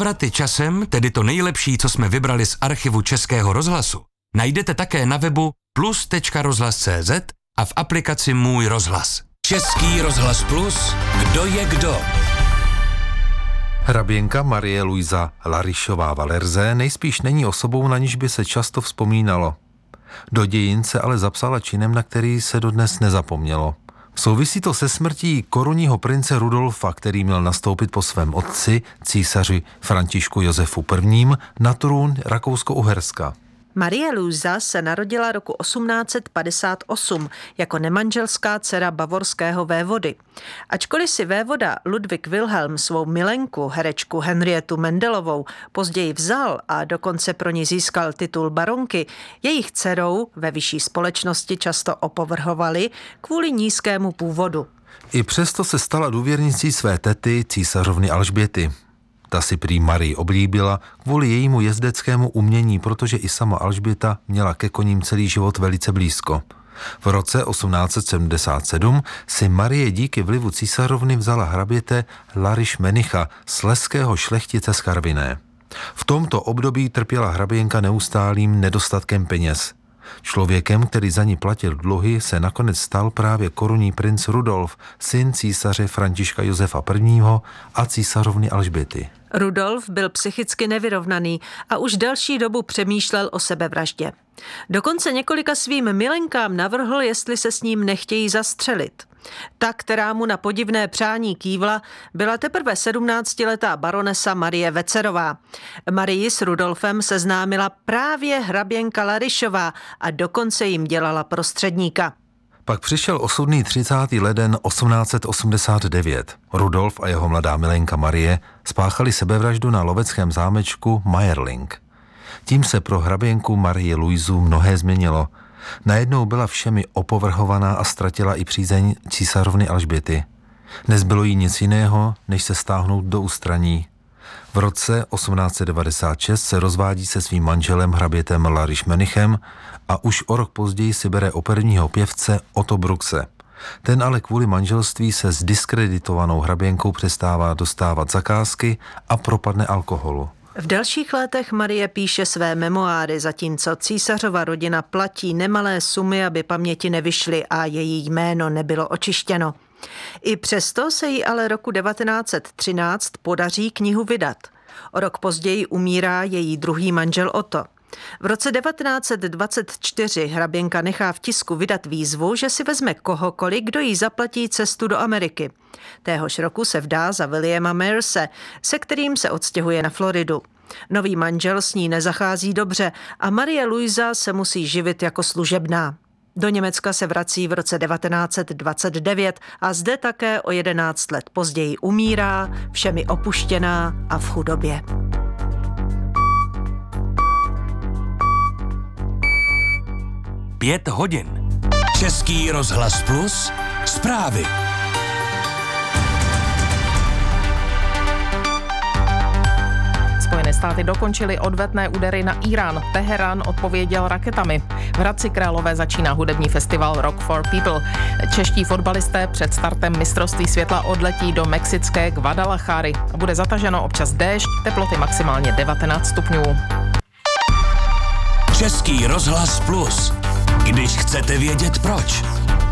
Návraty časem, tedy to nejlepší, co jsme vybrali z archivu Českého rozhlasu, najdete také na webu plus.rozhlas.cz a v aplikaci Můj rozhlas. Český rozhlas Plus, kdo je kdo? Hraběnka Marie Luisa Larišová Valerze nejspíš není osobou, na níž by se často vzpomínalo. Do dějin se ale zapsala činem, na který se dodnes nezapomnělo. Souvisí to se smrtí korunního prince Rudolfa, který měl nastoupit po svém otci, císaři Františku Josefu I. na trůn Rakousko-Uherska. Marie Luisa se narodila roku 1858 jako nemanželská dcera bavorského vévody. Ačkoliv si vévoda Ludwig Wilhelm svou milenku, herečku Henrietu Mendelovou, později vzal a dokonce pro ní získal titul baronky, jejich dcerou ve vyšší společnosti často opovrhovali kvůli nízkému původu. I přesto se stala důvěrnicí své tety, císařovny Alžběty. Ta si prý Marii oblíbila kvůli jejímu jezdeckému umění, protože i sama Alžběta měla ke koním celý život velice blízko. V roce 1877 si Marie díky vlivu císařovny vzala hraběte Lariš Menicha, slezského šlechtice z Karviné. V tomto období trpěla hraběnka neustálým nedostatkem peněz. Člověkem, který za ní platil dluhy, se nakonec stal právě korunní princ Rudolf, syn císaře Františka Josefa I. A císařovny Alžběty. Rudolf byl psychicky nevyrovnaný a už delší dobu přemýšlel o sebevraždě. Dokonce několika svým milenkám navrhl, jestli se s ním nechtějí zastřelit. Ta, která mu na podivné přání kývla, byla teprve 17letá baronesa Marie Vecerová. Marii s Rudolfem seznámila právě hraběnka Larišová a dokonce jim dělala prostředníka. Pak přišel osudný 30. leden 1889. Rudolf a jeho mladá milenka Marie spáchali sebevraždu na loveckém zámečku Mayerling. Tím se pro hraběnku Marie Luisu mnohé změnilo. Najednou byla všemi opovrhovaná a ztratila i přízeň císařovny Alžběty. Nezbylo jí nic jiného, než se stáhnout do ústraní. V roce 1896 se rozvádí se svým manželem hrabětem Lariš Menichem a už o rok později si bere operního pěvce Otto Bruxe. Ten ale kvůli manželství se s diskreditovanou hraběnkou přestává dostávat zakázky a propadne alkoholu. V dalších letech Marie píše své memoáry, zatímco císařova rodina platí nemalé sumy, aby paměti nevyšly a její jméno nebylo očištěno. I přesto se jí ale roku 1913 podaří knihu vydat. O rok později umírá její druhý manžel Otto. V roce 1924 hraběnka nechá v tisku vydat výzvu, že si vezme kohokoliv, kdo jí zaplatí cestu do Ameriky. Téhož roku se vdá za Williama Mayerse, se kterým se odstěhuje na Floridu. Nový manžel s ní nezachází dobře a Marie Luisa se musí živit jako služebná. Do Německa se vrací v roce 1929 a zde také o 11 let později umírá, všemi opuštěná a v chudobě. Pět hodin. Český rozhlas Plus, zprávy. Spojené státy dokončily odvetné údery na Irán. Teherán odpověděl raketami. V Hradci Králové začíná hudební festival Rock for People. Čeští fotbalisté před startem mistrovství světla odletí do mexické Guadalajary. Bude zataženo občas déšť, teploty maximálně 19 stupňů. Český rozhlas Plus. Když chcete vědět proč.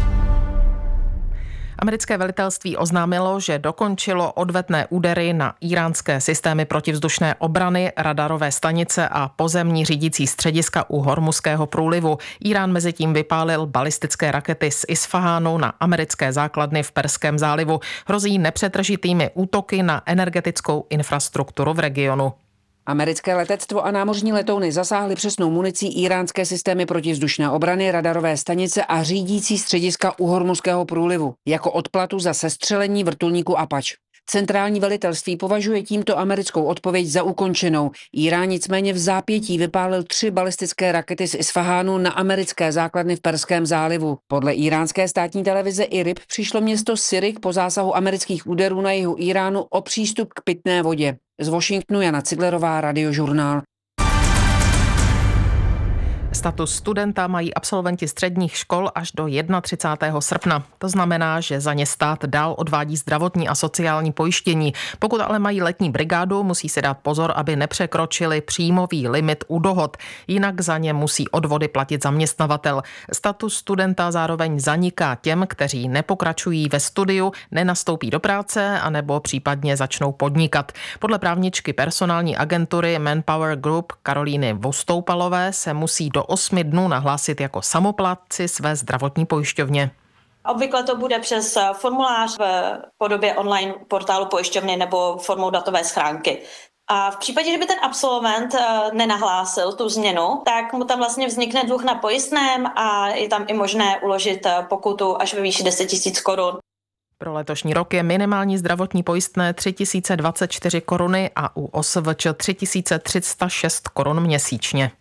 Americké velitelství oznámilo, že dokončilo odvetné údery na íránské systémy protivzdušné obrany, radarové stanice a pozemní řídící střediska u Hormuzského průlivu. Irán mezitím vypálil balistické rakety z Isfahánu na americké základny v Perském zálivu. Hrozí nepřetržitými útoky na energetickou infrastrukturu v regionu. Americké letectvo a námořní letouny zasáhly přesnou municí íránské systémy protivzdušné obrany, radarové stanice a řídící střediska u Hormuzského průlivu jako odplatu za sestřelení vrtulníku Apache. Centrální velitelství považuje tímto americkou odpověď za ukončenou. Irán nicméně v zápětí vypálil 3 balistické rakety z Isfahánu na americké základny v Perském zálivu. Podle íránské státní televize IRIB přišlo město Sirik po zásahu amerických úderů na jihu Iránu o přístup k pitné vodě. Z Washingtonu Jana Cidlerová, Radiožurnál. Status studenta mají absolventi středních škol až do 31. srpna. To znamená, že za ně stát dál odvádí zdravotní a sociální pojištění. Pokud ale mají letní brigádu, musí si dát pozor, aby nepřekročili příjmový limit u dohod. Jinak za ně musí odvody platit zaměstnavatel. Status studenta zároveň zaniká těm, kteří nepokračují ve studiu, nenastoupí do práce anebo případně začnou podnikat. Podle právničky personální agentury Manpower Group Karolíny Vostoupalové se musí do 8 dnů nahlásit jako samoplátci své zdravotní pojišťovně. Obvykle to bude přes formulář v podobě online portálu pojišťovny nebo formou datové schránky. A v případě, že by ten absolvent nenahlásil tu změnu, tak mu tam vlastně vznikne dluh na pojistném a je tam i možné uložit pokutu až ve výši 10 000 korun. Pro letošní rok je minimální zdravotní pojistné 3024 koruny a u OSVČ 3306 korun měsíčně.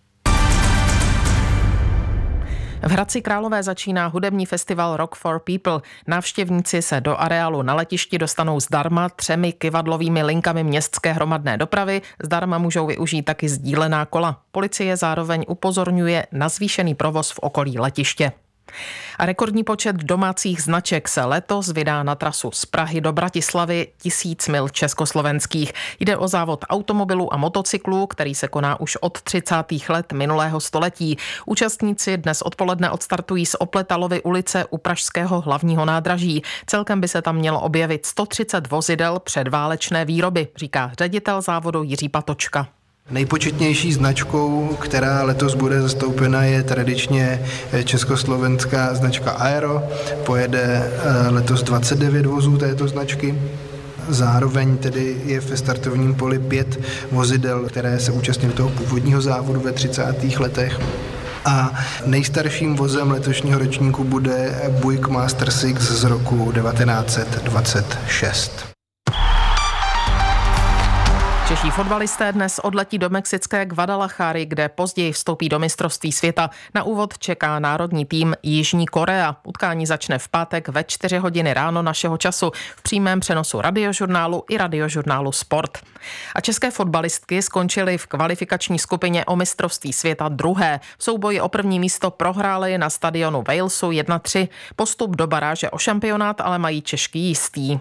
V Hradci Králové začíná hudební festival Rock for People. Návštěvníci se do areálu na letišti dostanou zdarma 3 kyvadlovými linkami městské hromadné dopravy. Zdarma můžou využít taky sdílená kola. Policie zároveň upozorňuje na zvýšený provoz v okolí letiště. A rekordní počet domácích značek se letos vydá na trasu z Prahy do Bratislavy 1000 mil československých. Jde o závod automobilů a motocyklů, který se koná už od 30. let minulého století. Účastníci dnes odpoledne odstartují z Opletalovy ulice u pražského hlavního nádraží. Celkem by se tam mělo objevit 130 vozidel předválečné výroby, říká ředitel závodu Jiří Patočka. Nejpočetnější značkou, která letos bude zastoupena, je tradičně československá značka Aero. Pojede letos 29 vozů této značky. Zároveň tedy je ve startovním poli 5 vozidel, které se účastnily toho původního závodu ve 30. letech. A nejstarším vozem letošního ročníku bude Buick Master 6 z roku 1926. Čeští fotbalisté dnes odletí do mexické Guadalajary, kde později vstoupí do mistrovství světa. Na úvod čeká národní tým Jižní Korea. Utkání začne v pátek ve 4 hodiny ráno našeho času v přímém přenosu Radiožurnálu i Radiožurnálu Sport. A české fotbalistky skončily v kvalifikační skupině o mistrovství světa druhé. V souboji o první místo prohrály na stadionu Walesu 1-3. Postup do baráže o šampionát ale mají Češky jistý.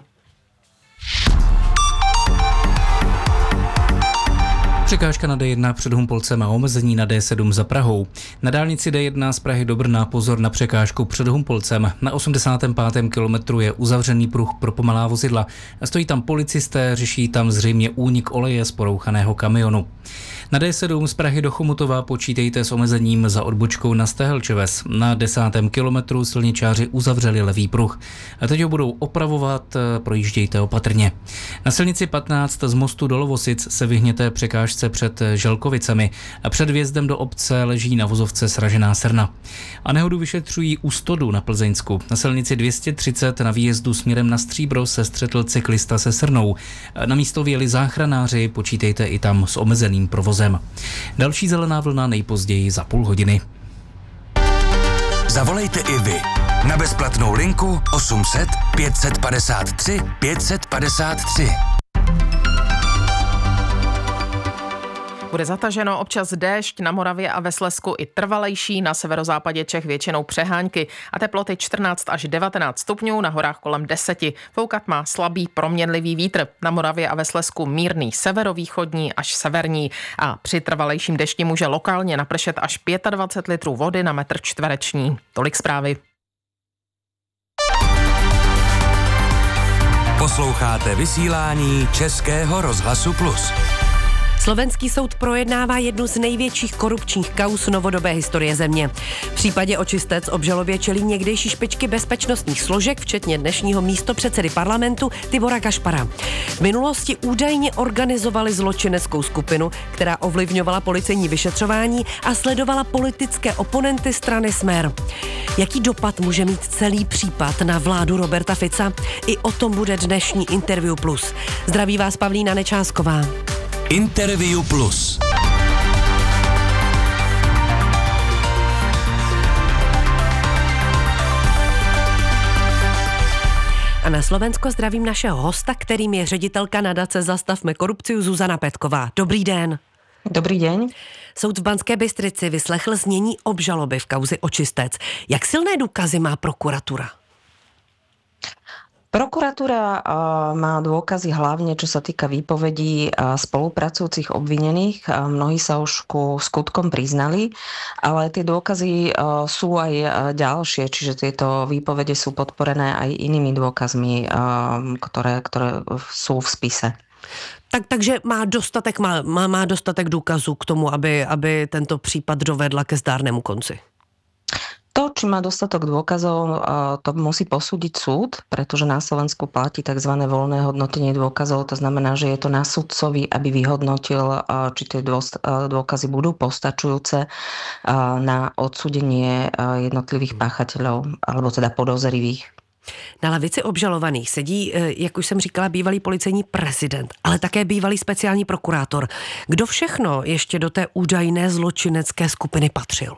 Překážka na D1 před Humpolcem a omezení na D7 za Prahou. Na dálnici D1 z Prahy do Brna pozor na překážku před Humpolcem. Na 85. kilometru je uzavřený pruh pro pomalá vozidla. Stojí tam policisté, řeší tam zřejmě únik oleje z porouchaného kamionu. Na D7 z Prahy do Chomutova počítejte s omezením za odbočkou na Stehelčeves. Na 10. kilometru silničáři uzavřeli levý pruh. A teď ho budou opravovat, projíždějte opatrně. Na silnici 15 z mostu do Lovosic se vyhněte překážce před Želkovicemi. A před vjezdem do obce leží na vozovce sražená srna. A nehodu vyšetřují u Stodu na Plzeňsku. Na silnici 230 na výjezdu směrem na Stříbro se střetl cyklista se srnou. Na místo vjeli záchranáři, počítejte i tam s omezeným provozem. Další zelená vlna nejpozději za půl hodiny. Zavolejte i vy na bezplatnou linku 800 553 553. Bude zataženo, občas déšť, na Moravě a ve Slezsku i trvalejší, na severozápadě Čech většinou přehánky a teploty 14 až 19 stupňů, na horách kolem 10. Foukat má slabý proměnlivý vítr, na Moravě a ve Slezsku mírný severovýchodní až severní a při trvalejším dešti může lokálně napršet až 25 litrů vody na metr čtvereční. Tolik zprávy. Posloucháte vysílání Českého rozhlasu Plus. Slovenský soud projednává jednu z největších korupčních kauz novodobé historie země. V případě očistec obžalobě čelí někdejší špičky bezpečnostních složek, včetně dnešního místopředsedy parlamentu Tibora Gašpara. V minulosti údajně organizovali zločineckou skupinu, která ovlivňovala policejní vyšetřování a sledovala politické oponenty strany Smer. Jaký dopad může mít celý případ na vládu Roberta Fica? I o tom bude dnešní Interview Plus. Zdraví vás Pavlína Nečásková. Interview Plus. A na Slovensko zdravím našeho hosta, kterým je ředitelka nadace Zastavme korupci Zuzana Petková. Dobrý den. Dobrý deň. Soud v Banské Bystrici vyslechl znění obžaloby v kauze Očistec. Jak silné důkazy má prokuratura? Prokuratúra má dôkazy hlavne, čo sa týka výpovedí spolupracujúcich obvinených. Mnohí sa už ku skutkom priznali, ale tie dôkazy sú aj ďalšie, čiže tieto výpovede sú podporené aj inými dôkazmi, ktoré sú v spise. Takže má dostatek důkazů k tomu, aby tento případ dovedla ke zdárnému konci? To, či má dostatok dôkazov, to musí posúdiť súd, pretože na Slovensku platí tzv. Voľné hodnotenie dôkazov. To znamená, že je to na sudcovi, aby vyhodnotil, či tie dôkazy budú postačujúce na odsúdenie jednotlivých páchateľov, alebo teda podozrivých. Na lavici obžalovaných sedí, jak už jsem říkala, bývalý policejní prezident, ale také bývalý speciální prokurátor. Kdo všechno ještě do té údajné zločinecké skupiny patřil?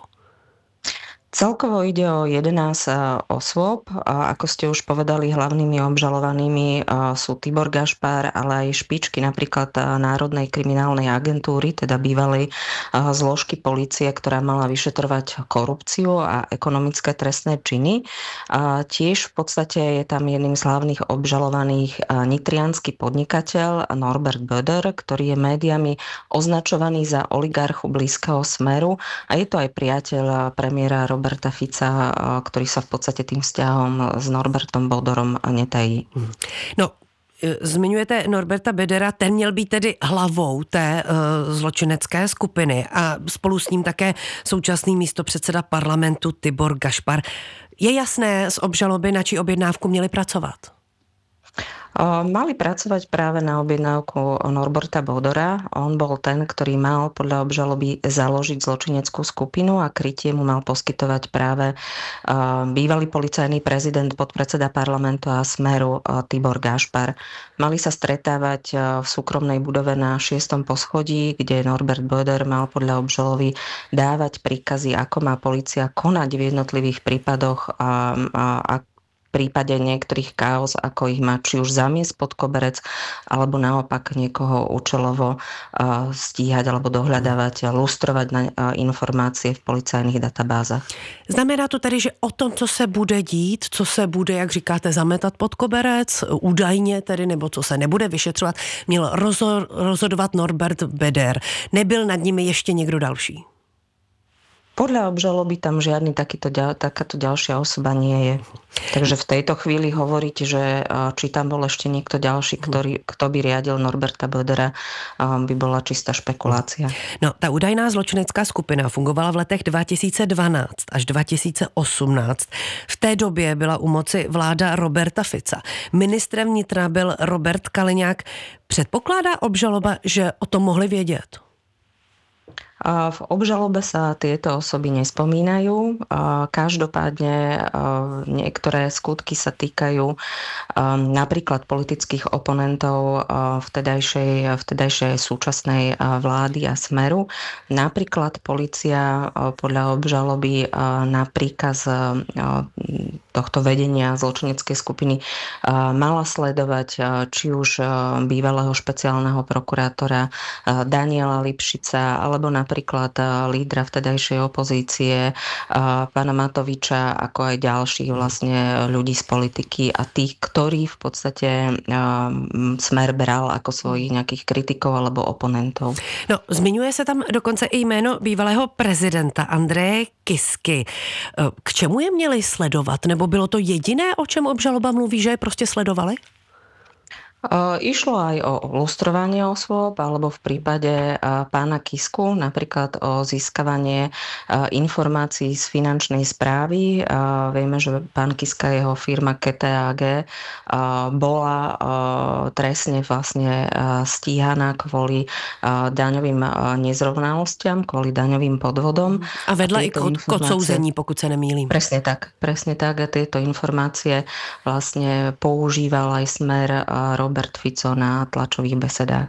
Celkovo ide o 11 osôb. Ako ste už povedali, hlavnými obžalovanými sú Tibor Gašpar, ale aj špičky napríklad Národnej kriminálnej agentúry, teda bývalej zložky polície, ktorá mala vyšetrovať korupciu a ekonomické trestné činy. Tiež v podstate je tam jedným z hlavných obžalovaných nitriansky podnikateľ Norbert Böder, ktorý je médiami označovaný za oligarchu blízkeho Smeru a je to aj priateľ premiéra Roberta Fica, ktorý sa v podstate tým vzťahom s Norbertom Bodorom netají. No, zmiňujete Norberta Bödera, ten měl být tedy hlavou té zločinecké skupiny a spolu s ním také současný místopředseda parlamentu Tibor Gašpar. Je jasné z obžaloby, na čí objednávku měli pracovat? Mali pracovať práve na objednávku Norberta Bodora. On bol ten, ktorý mal podľa obžaloby založiť zločineckú skupinu a krytie mu mal poskytovať práve bývalý policajný prezident, podpredseda parlamentu a Smeru Tibor Gašpar. Mali sa stretávať v súkromnej budove na 6. poschodí, kde Norbert Böder mal podľa obžaloby dávať príkazy, ako má polícia konať v jednotlivých prípadoch a v prípade niektorých káuz, ako ich má či už zamiesť pod koberec, alebo naopak niekoho účelovo stíhať alebo dohľadávať, lustrovať na informácie v policajných databázach. Znamená to tedy, že o tom, co se bude dít, co se bude, jak říkáte, zametat pod koberec, údajně tedy, nebo co se nebude vyšetřovat, měl rozhodovat Norbert Böder. Nebyl nad nimi ještě někdo další? Podľa obžaloby tam žiadny takáto ďalšia osoba nie je. Takže v tejto chvíli hovoriť, že či tam bol ešte niekto ďalší, kto by riadil Norberta Bödera, by bola čistá špekulácia. No, ta údajná zločinecká skupina fungovala v letech 2012 až 2018. V té době byla u moci vláda Roberta Fica. Ministrem vnitra byl Robert Kaliňák. Předpokládá obžaloba, že o tom mohli vědět? V obžalobe sa tieto osoby nespomínajú. Každopádne niektoré skutky sa týkajú napríklad politických oponentov vtedajšej súčasnej vlády a Smeru. Napríklad polícia podľa obžaloby na príkaz tohto vedenia zločineckej skupiny mala sledovať či už bývalého špeciálneho prokurátora Daniela Lipšica alebo napríklad lídra vtedajšej opozície pána Matoviča, ako aj ďalších vlastne ľudí z politiky a tých, ktorí v podstate Smer bral ako svojich nejakých kritikov alebo oponentov. No, zmiňuje se tam dokonce i jméno bývalého prezidenta Andreje Kisky. K čemu je měli sledovat? Nebo bylo to jediné, o čem obžaloba mluví, že je prostě sledovali? Išlo aj o lustrovanie osôb, alebo v prípade pána Kisku napríklad o získavanie informácií z finančnej správy. Vieme, že pán Kiska, jeho firma KTAG bola trestne vlastne stíhaná kvôli daňovým nezrovnalostiam, kvôli daňovým podvodom. A vedla i k odsouzení, pokud se nemýlim. Presne tak. A tieto informácie vlastne používal aj Smer Robert Fico na tlačových besedách.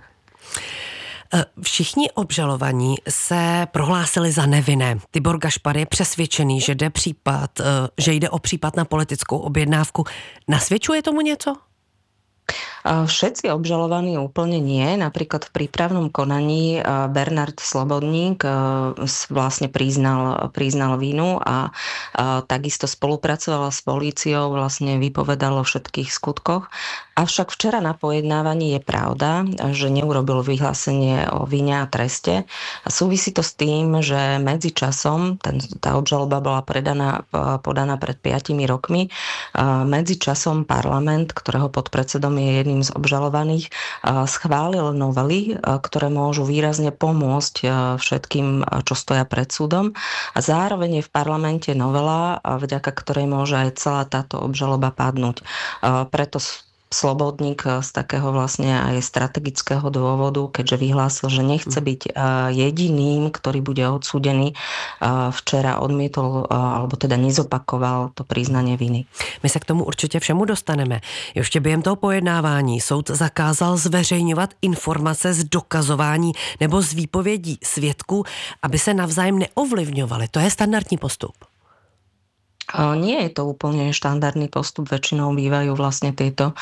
Všichni obžalovaní se prohlásili za nevinné. Tibor Gašpar je přesvědčený, že jde o případ na politickou objednávku. Nasvědčuje tomu něco? Všetci obžalovaní úplne nie. Napríklad v prípravnom konaní Bernard Slobodník vlastne priznal vinu a takisto spolupracoval s políciou, vlastne vypovedal o všetkých skutkoch. Avšak včera na pojednávaní je pravda, že neurobil vyhlásenie o vine a treste. A súvisí to s tým, že medzičasom, tá obžaloba bola podaná pred 5 rokmi, medzičasom parlament, ktorého podpredsedom je jedným z obžalovaných, schválil novely, ktoré môžu výrazne pomôcť všetkým, čo stoja pred súdom. A zároveň je v parlamente novela, vďaka ktorej môže aj celá táto obžaloba padnúť. Preto Slobodník z takého vlastne aj strategického dôvodu, keďže vyhlásil, že nechce byť jediným, ktorý bude odsúdený, včera odmietol, alebo teda nezopakoval to priznanie viny. My se k tomu určitě všemu dostaneme. Ještě během toho pojednávání soud zakázal zveřejňovat informace z dokazování nebo z výpovědí svědků, aby se navzájem neovlivňovali. To je standardní postup. Nie je to úplne štandardný postup, väčšinou bývajú vlastne tieto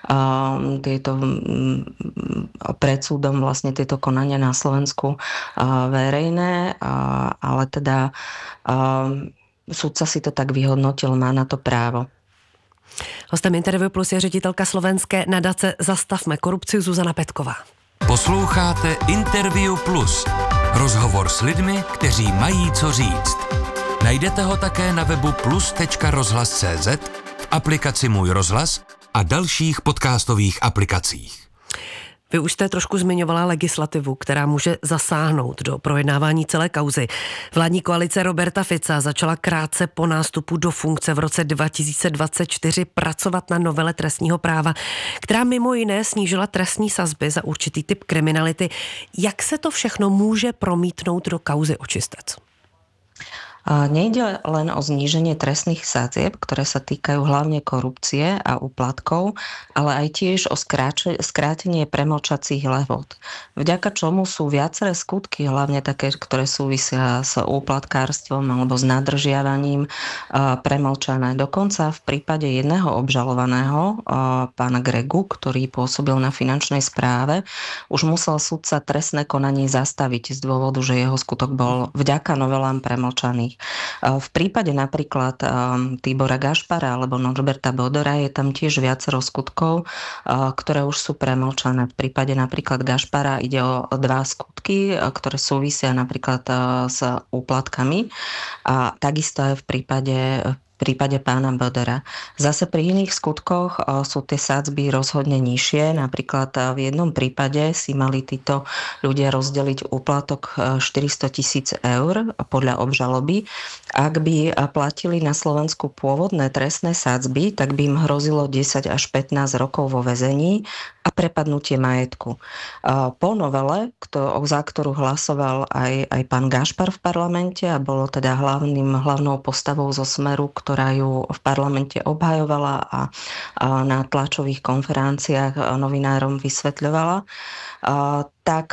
pred súdom vlastne tieto konania na Slovensku verejné, ale teda sudca si to tak vyhodnotil, má na to právo. Hostem Interview Plus je ředitelka slovenské nadace Zastavme korupci Zuzana Petková. Posloucháte Interview Plus. Rozhovor s lidmi, kteří mají co říct. Najdete ho také na webu plus.rozhlas.cz, v aplikaci Můj rozhlas a dalších podcastových aplikacích. Vy už jste trošku zmiňovala legislativu, která může zasáhnout do projednávání celé kauzy. Vládní koalice Roberta Fica začala krátce po nástupu do funkce v roce 2024 pracovat na novele trestního práva, která mimo jiné snížila trestní sazby za určitý typ kriminality. Jak se to všechno může promítnout do kauzy očistec? Nejde len o zníženie trestných sadzieb, ktoré sa týkajú hlavne korupcie a úplatkov, ale aj tiež o skrátenie premlčacích lehôt. Vďaka čomu sú viaceré skutky, hlavne také, ktoré súvisia s úplatkárstvom alebo s nadržiavaním, premlčané. Dokonca v prípade jedného obžalovaného, pána Gregu, ktorý pôsobil na finančnej správe, už musel sudca trestné konanie zastaviť z dôvodu, že jeho skutok bol vďaka novelám premlčaný. V prípade napríklad Tibora Gašpara alebo Norberta Bodora je tam tiež viacero skutkov, ktoré už sú premlčané. V prípade napríklad Gašpara ide o 2 skutky, ktoré súvisia napríklad s úplatkami a takisto aj v prípade pána Bodora. Zase pri iných skutkoch sú tie sadzby rozhodne nižšie. Napríklad v jednom prípade si mali títo ľudia rozdeliť úplatok 400 000 eur podľa obžaloby. Ak by platili na Slovensku pôvodné trestné sadzby, tak by im hrozilo 10 až 15 rokov vo väzení a prepadnutie majetku. Po novele, za ktorú hlasoval aj pán Gašpar v parlamente a bolo teda hlavnou postavou zo Smeru, ktorá ju v parlamente obhajovala a na tlačových konferenciách novinárom vysvetľovala, tak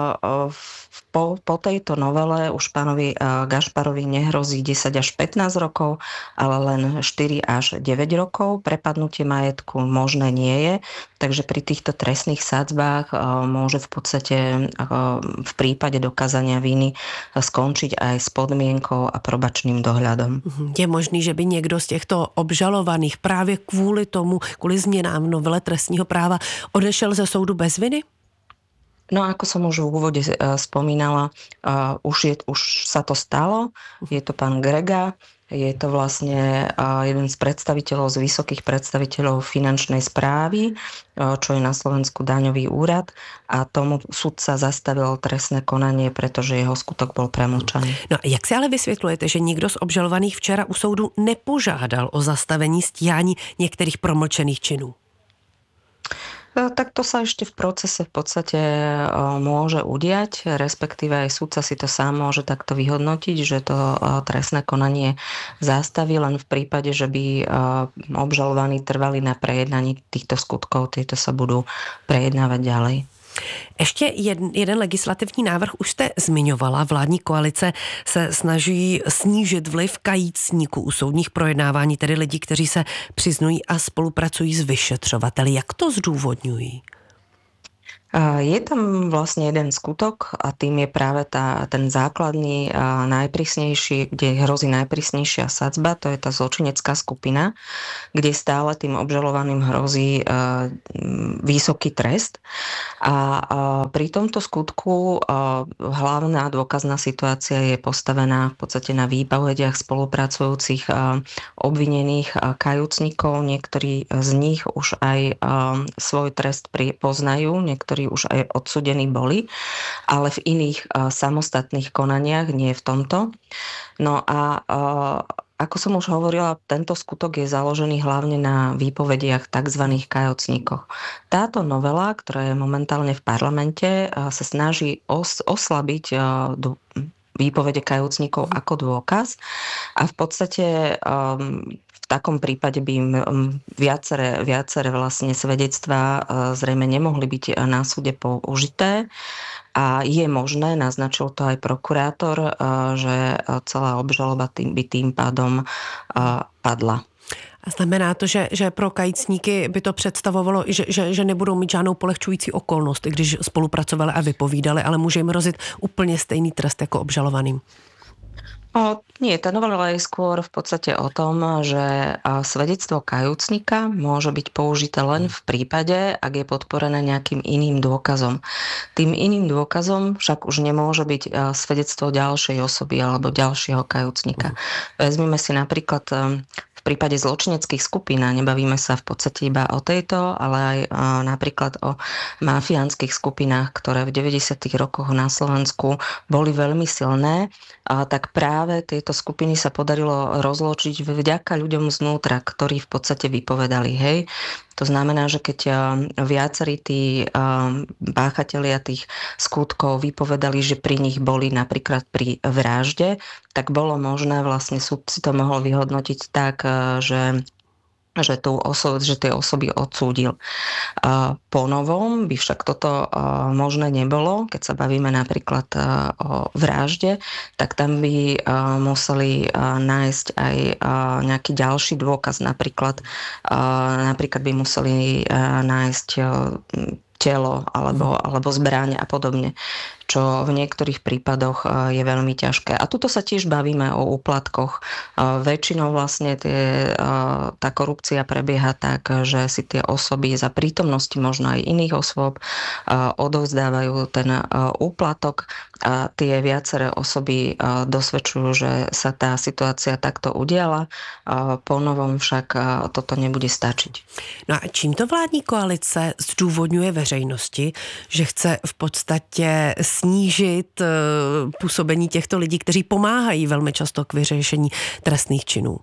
po tejto novele už pánovi Gašparovi nehrozí 10 až 15 rokov, ale len 4 až 9 rokov. Prepadnutie majetku možné nie je, takže pri týchto trestných sadzbách môže v podstate v prípade dokázania viny skončiť aj s podmienkou a probačným dohľadom. Je možný, že by niekto z těchto obžalovaných právě kvůli změnám v novele trestního práva odešel ze soudu bez viny? No ako som už v úvode spomínala, už sa to stalo. Je to pán Grega, je to vlastne jeden z predstaviteľov, z vysokých predstaviteľov finančnej správy, čo je na Slovensku daňový úrad, a tomu sudca zastavil trestné konanie, pretože jeho skutok bol premlčaný. No a jak si ale vysvětlujete, že nikdo z obžalovaných včera u soudu nepožádal o zastavení stíhání některých promlčených činů? Tak to sa ešte v procese v podstate môže udiať, respektíve aj sudca si to sám môže takto vyhodnotiť, že to trestné konanie zastaví, len v prípade, že by obžalovaní trvali na prejednaní týchto skutkov, tieto sa budú prejednávať ďalej. Ještě jeden legislativní návrh už jste zmiňovala. Vládní koalice se snaží snížit vliv kajícníků u soudních projednávání, tedy lidí, kteří se přiznují a spolupracují s vyšetřovateli. Jak to zdůvodňují? Je tam vlastne jeden skutok a tým je práve ten základný, najprísnejší, kde hrozí najprísnejšia sadzba, to je tá zločinecká skupina, kde stále tým obžalovaným hrozí vysoký trest. A pri tomto skutku hlavná dôkazná situácia je postavená v podstate na výpovediach spolupracujúcich obvinených kajúcnikov. Niektorí z nich už aj svoj trest poznajú, niektorí už aj odsúdení boli, ale v iných samostatných konaniach, nie v tomto. No a ako som už hovorila, tento skutok je založený hlavne na výpovediach tzv. Kajúcníkoch. Táto novela, ktorá je momentálne v parlamente, sa snaží oslabiť výpovede kajúcníkov ako dôkaz a v podstate v takom prípade by im viaceré vlastne svedectvá zrejme nemohli byť na súde použité a je možné, naznačil to aj prokurátor, že celá obžaloba by tým pádom padla. A znamená to, že pro kajícníky by to představovalo, že nebudou mít žádnou polehčující okolnost, i když spolupracovali a vypovídali, ale může jim hrozit úplně stejný trest jako obžalovaným? Nie, tá novela je skôr v podstate o tom, že svedectvo kajúcnika môže byť použité len v prípade, ak je podporené nejakým iným dôkazom. Tým iným dôkazom však už nemôže byť svedectvo ďalšej osoby alebo ďalšieho kajúcnika. Vezmeme si napríklad v prípade zločineckých skupín, a nebavíme sa v podstate iba o tejto, ale aj napríklad o mafiánskych skupinách, ktoré v 90. rokoch na Slovensku boli veľmi silné, tak práve tieto skupiny sa podarilo rozločiť vďaka ľuďom znútra, ktorí v podstate vypovedali. Hej. To znamená, že keď viacerí tí páchatelia tých skutkov vypovedali, že pri nich boli napríklad pri vražde, tak bolo možné, vlastne súd si to mohol vyhodnotiť tak, že tie osoby odsúdil. Po novom by však toto možné nebolo. Keď sa bavíme napríklad o vražde, tak tam by museli nájsť aj nejaký ďalší dôkaz. Napríklad by museli nájsť telo alebo zbraň a podobne, čo v niektorých prípadoch je veľmi ťažké. A tuto sa tiež bavíme o úplatkoch. Väčšinou vlastne tá korupcia prebieha tak, že si tie osoby za prítomnosti možno aj iných osôb odovzdávajú ten úplatok a tie viaceré osoby dosvedčujú, že sa tá situácia takto udiala. Po novom však toto nebude stačiť. No a čím to vládní koalice zdůvodňuje veřejnosti, že chce v podstatě snížit působení těchto lidí, kteří pomáhají velmi často k vyřešení trestných činů?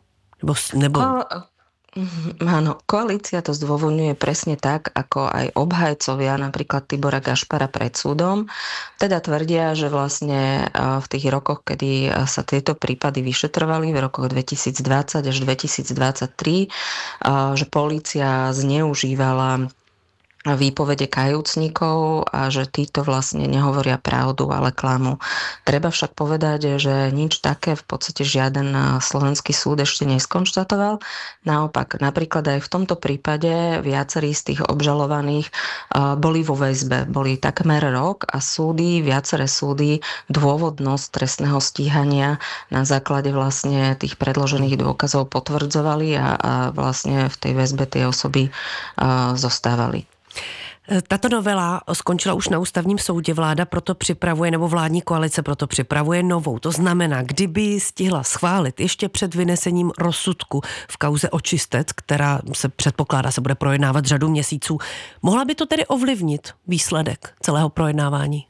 Áno, koalícia to zdôvodňuje presne tak, ako aj obhajcovia, napríklad Tibora Gašpara pred súdom. Teda tvrdia, že vlastne v tých rokoch, kedy sa tieto prípady vyšetrovali, v rokoch 2020 až 2023, že polícia zneužívala výpovede kajúcnikov a že títo vlastne nehovoria pravdu, ale klamu. Treba však povedať, že nič také v podstate žiaden slovenský súd ešte neskonštatoval. Naopak, napríklad aj v tomto prípade viacerí z tých obžalovaných boli vo väzbe. Boli takmer rok a viaceré súdy dôvodnosť trestného stíhania na základe vlastne tých predložených dôkazov potvrdzovali a vlastne v tej väzbe tie osoby zostávali. Tato novela skončila už na ústavním soudě, vláda proto připravuje, nebo vládní koalice proto připravuje novou. To znamená, kdyby stihla schválit ještě před vynesením rozsudku v kauze Očistec, která se předpokládá, se bude projednávat řadu měsíců, mohla by to tedy ovlivnit výsledek celého projednávání?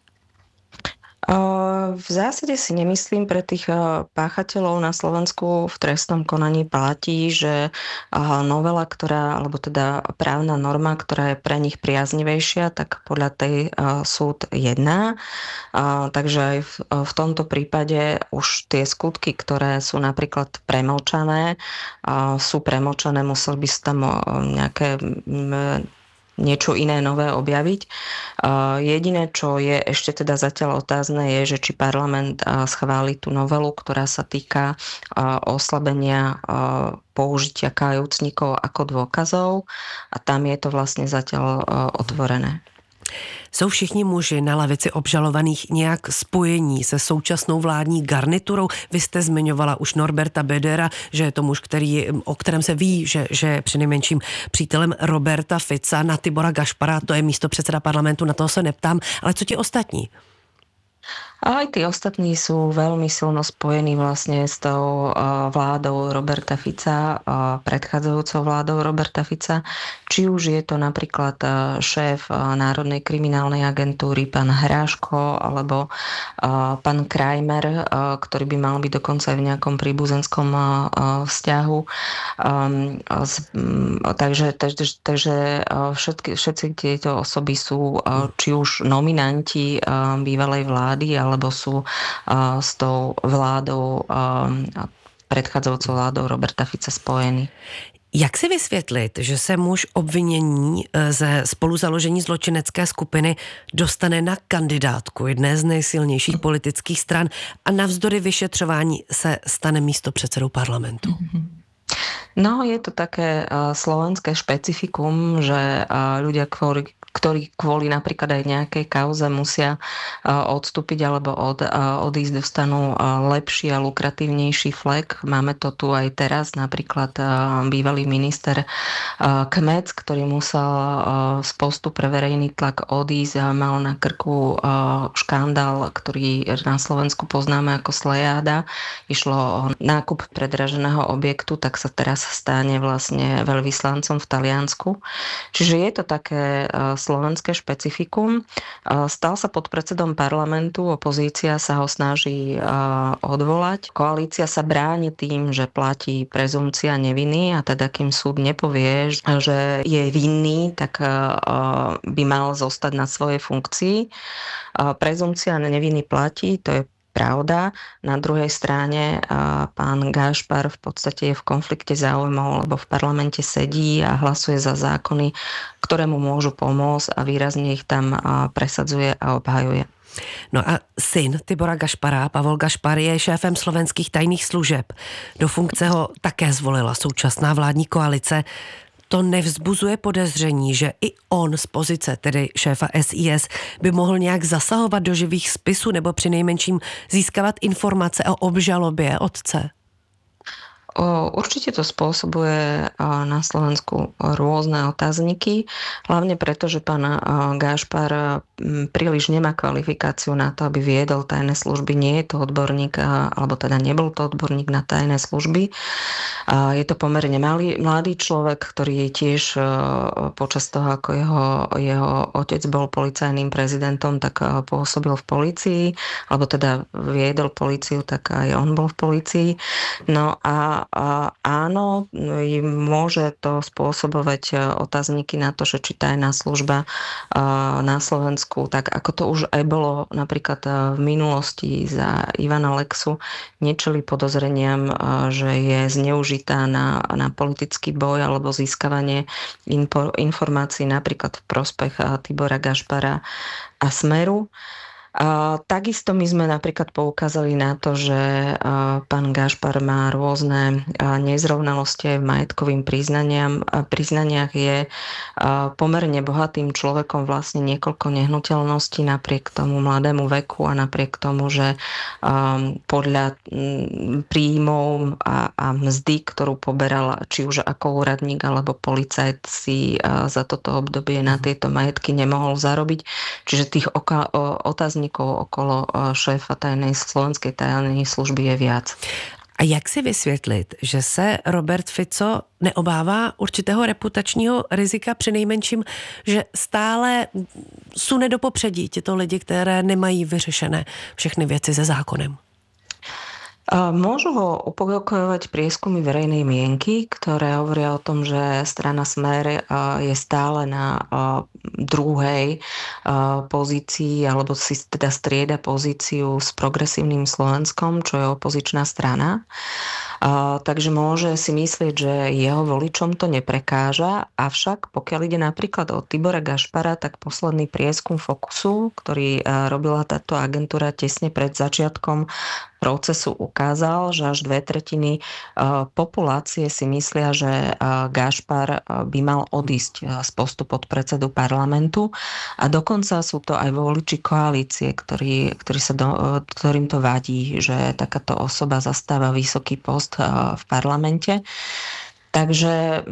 V zásade si nemyslím, pre tých páchateľov na Slovensku v trestnom konaní platí, že novela, alebo teda právna norma, ktorá je pre nich priaznivejšia, tak podľa tej súd jedná. Takže aj v tomto prípade už tie skutky, ktoré sú napríklad premlčané, musel by sa tam nejaké niečo iné nové objaviť. Jediné, čo je ešte teda zatiaľ otázne, je, že či parlament schváli tú novelu, ktorá sa týka oslabenia použitia kajúcnikov ako dôkazov a tam je to vlastne zatiaľ otvorené. Jsou všichni muži na lavici obžalovaných nějak spojení se současnou vládní garniturou? Vy jste zmiňovala už Norberta Bödera, že je to muž, o kterém se ví, že je přinejmenším přítelem Roberta Fica. Na Tibora Gašpara, to je místopředseda parlamentu, na toho se neptám, ale co ti ostatní? A aj tí ostatní sú veľmi silno spojení vlastne s tou vládou Roberta Fica, predchádzajúcou vládou Roberta Fica. Či už je to napríklad šéf Národnej kriminálnej agentúry, pán Hráško, alebo pán Krajmer, ktorý by mal byť dokonca aj v nejakom príbuzenskom vzťahu. Takže všetci tieto osoby sú či už nominanti bývalej vlády, alebo sú s tou vládou, predchádzajúcou vládou Roberta Fica spojení. Jak si vysvětlit, že se muž obvinění ze spoluzaložení zločinecké skupiny dostane na kandidátku jedné z nejsilnějších politických stran a navzdory vyšetřování se stane místopředsedou parlamentu? No, je to také slovenské špecifikum, že ľudia, ktorí kvôli napríklad aj nejakej kauze musia odstúpiť alebo odísť, dostanú lepší a lukratívnejší flek. Máme to tu aj teraz, napríklad bývalý minister Kmec, ktorý musel z postu pre verejný tlak odísť a mal na krku škandál, ktorý na Slovensku poznáme ako Slejáda. Išlo o nákup predraženého objektu, tak sa teraz stane vlastne veľvyslancom v Taliansku. Čiže je to také slovenské špecifikum. Stal sa podpredsedom parlamentu, opozícia sa ho snaží odvolať. Koalícia sa bráni tým, že platí prezumcia neviny a teda kým súd nepovie, že je vinný, tak by mal zostať na svojej funkcii. Prezumcia neviny platí, to je pravda. Na druhej strane pán Gašpar v podstate je v konflikte záujmov, lebo v parlamente sedí a hlasuje za zákony, ktoré mu môžu pomôcť a výrazne ich tam presadzuje a obhajuje. No a syn Tibora Gašpara, Pavol Gašpar, je šéfem slovenských tajných služeb. Do funkce ho také zvolila současná vládní koalice. To nevzbuzuje podezření, že i on z pozice, tedy šéfa SIS, by mohl nějak zasahovat do živých spisů nebo přinejmenším získávat informace o obžalobě otce? Určite to spôsobuje na Slovensku rôzne otázniky, hlavne preto, že pán Gašpar príliš nemá kvalifikáciu na to, aby viedol tajné služby. Nie je to odborník, alebo teda nebol to odborník na tajné služby. Je to pomerne mladý človek, ktorý je tiež počas toho, ako jeho otec bol policajným prezidentom, tak pôsobil v polícii, alebo teda viedol políciu, tak aj on bol v polícii. No a áno, môže to spôsobovať otázniky na to, že či tajná služba na Slovensku, tak ako to už aj bolo napríklad v minulosti za Ivana Lexu, nečeli podozreniam, že je zneužitá na politický boj alebo získavanie informácií napríklad v prospech Tibora Gašpara a Smeru. Takisto my sme napríklad poukázali na to, že pán Gašpar má rôzne nezrovnalosti aj v majetkovým priznaniach, je pomerne bohatým človekom, vlastne niekoľko nehnuteľností napriek tomu mladému veku a napriek tomu, že podľa príjmov a mzdy, ktorú poberal či už ako úradník alebo policajt, si za toto obdobie na tieto majetky nemohol zarobiť. Čiže tých otáznikov okolo šéfa slovenskej tajnej služby je viac. A jak si vysvětlit, že se Robert Fico neobává určitého reputačního rizika, přinejmenším, že stále sune do popředí tyto lidi, které nemají vyřešené všechny věci se zákonem? Môžu ho upokojovať prieskumy verejnej mienky, ktoré hovoria o tom, že strana Smer je stále na druhej pozícii, alebo si teda strieda pozíciu s Progresívnym Slovenskom, čo je opozičná strana. Takže môže si myslieť, že jeho voličom to neprekáža, avšak pokiaľ ide napríklad o Tibora Gašpara, tak posledný prieskum Fokusu, ktorý robila táto agentúra tesne pred začiatkom procesu, ukázal, že až 2/3 populácie si myslia, že Gašpar by mal odísť z postu podpredsedu parlamentu a dokonca sú to aj voliči koalície, ktorým to vadí, že takáto osoba zastáva vysoký post v parlamente. Takže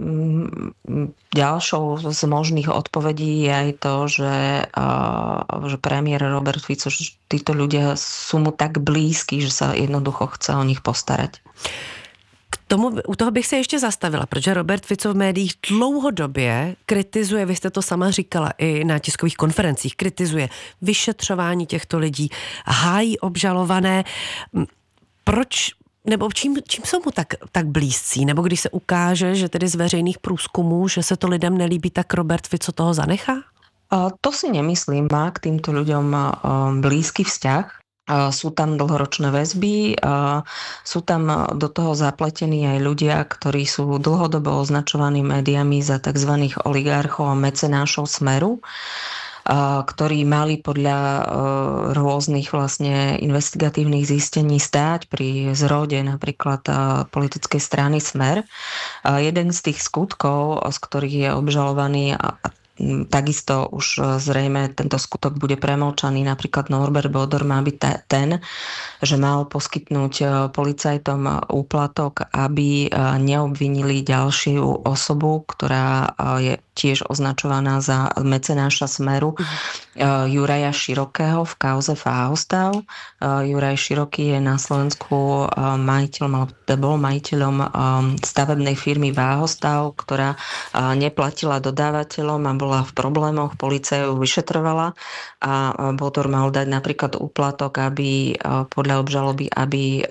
ďalšou z možných odpovedí je aj to, že premiér Robert Fico, že títo ľudia sú mu tak blízki, že sa jednoducho chce o nich postarať. U toho bych se ještě zastavila, protože Robert Fico v médiích dlouhodobě kritizuje, vy jste to sama říkala i na tiskových konferencích, kritizuje vyšetřování těchto lidí, hájí obžalované. Proč, nebo čím jsou mu tak blízcí? Nebo když se ukáže, že tedy z veřejných průzkumů, že se to lidem nelíbí, tak Robert Fico toho zanechá? To si nemyslím, má k týmto ľuďom blízky vzťah. Sú tam dlhoročné väzby, sú tam do toho zapletení aj ľudia, ktorí sú dlhodobo označovaní médiami za tzv. Oligarchov a mecenášov Smeru, ktorí mali podľa rôznych vlastne investigatívnych zistení stáť pri zrode napríklad politickej strany Smer. Jeden z tých skutkov, z ktorých je obžalovaný takisto už zrejme tento skutok bude premlčaný. Napríklad Norbert Bodor má byť ten, že mal poskytnúť policajtom úplatok, aby neobvinili ďalšiu osobu, ktorá je tiež označovaná za mecenáša Smeru, Juraja Širokého v kauze Váhostav. Juraj Široký je na Slovensku bol majiteľom stavebnej firmy Váhostav, ktorá neplatila dodávateľom a bola v problémoch, polícia ju vyšetrovala a Bodor mal dať napríklad úplatok, aby podľa obžaloby, aby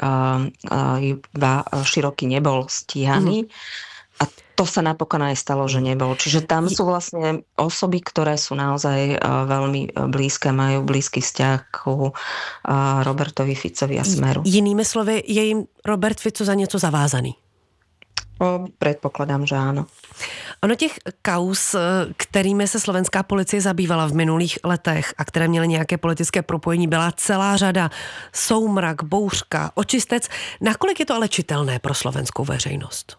Široký nebol stíhaný. A to sa napokon aj stalo, že nebol. Čiže tam sú vlastne osoby, ktoré sú naozaj veľmi blízke, majú blízky vzťah ku Robertovi Ficovi a Smeru. Jinými slovy, je jim Robert Fico za něco zavázaný? Predpokladám, že áno. Ono těch kauz, kterými se slovenská policie zabývala v minulých letech a které měly nějaké politické propojení, byla celá řada. Soumrak, Bouřka, Očistec. Nakolik je to ale čitelné pro slovenskou veřejnost?